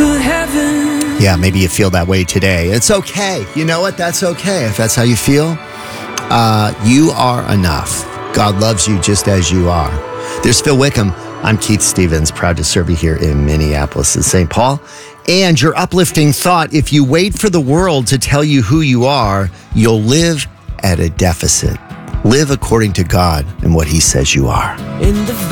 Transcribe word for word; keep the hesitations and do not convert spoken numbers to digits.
to heaven. Yeah, maybe you feel that way today. It's okay. You know what? That's okay. If that's how you feel, uh, you are enough. God loves you just as you are. There's Phil Wickham. I'm Keith Stevens, proud to serve you here in Minneapolis and Saint Paul. And your uplifting thought, if you wait for the world to tell you who you are, you'll live at a deficit. Live according to God and what he says you are. In the